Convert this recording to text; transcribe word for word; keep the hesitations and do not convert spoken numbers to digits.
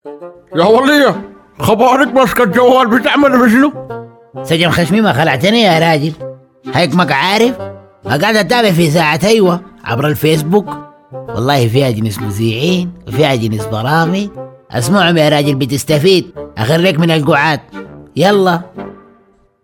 يا ولية، خبرك ماسكة الجوال بتعمل بشنو؟ سجن خشمي ما خلعتني يا راجل، هيك ما عارف. قاعد اتابع في ساعة ايوه عبر الفيسبوك، والله فيها جنس مذيعين وفيها جنس برامج، اسمعهم يا راجل بتستفيد، اخريك من القعاد. يلا.